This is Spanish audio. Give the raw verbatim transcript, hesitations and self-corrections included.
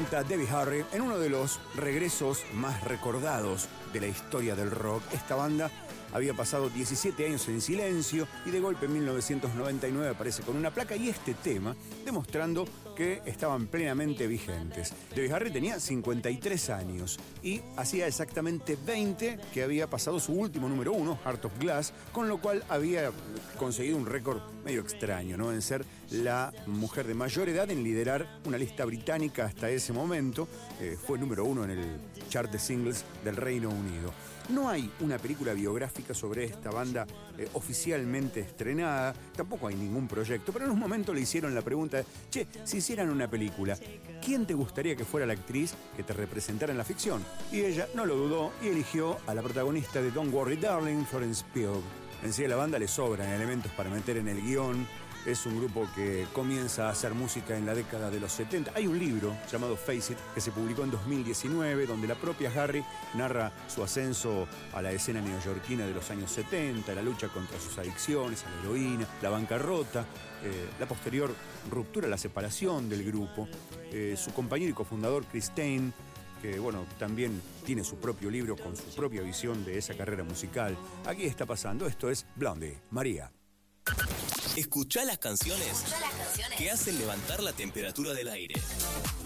canta Debbie Harry en uno de los regresos más recordados de la historia del rock. Esta banda había pasado diecisiete años en silencio y de golpe en mil novecientos noventa y nueve aparece con una placa y este tema demostrando que estaban plenamente vigentes. Debbie Harry tenía cincuenta y tres años y hacía exactamente veinte que había pasado su último número uno, Heart of Glass, con lo cual había conseguido un récord medio extraño, ¿no? En ser la mujer de mayor edad en liderar una lista británica hasta ese momento. Eh, fue número uno en el chart de singles del Reino Unido. No hay una película biográfica sobre esta banda eh, oficialmente estrenada, tampoco hay ningún proyecto, pero en un momento le hicieron la pregunta, che, si hicieran una película, ¿quién te gustaría que fuera la actriz que te representara en la ficción? Y ella no lo dudó y eligió a la protagonista de Don't Worry Darling, Florence Pugh. En sí a la banda le sobran elementos para meter en el guión. Es un grupo que comienza a hacer música en la década de los setenta. Hay un libro llamado Face It que se publicó en dos mil diecinueve, donde la propia Harry narra su ascenso a la escena neoyorquina de los años setenta, la lucha contra sus adicciones, a la heroína, la bancarrota, eh, la posterior ruptura, la separación del grupo. Eh, su compañero y cofundador Chris Stein, que bueno, también tiene su propio libro con su propia visión de esa carrera musical. Aquí está pasando, esto es Blondie, María. Escuchá las canciones, Escuchá las canciones que hacen levantar la temperatura del aire.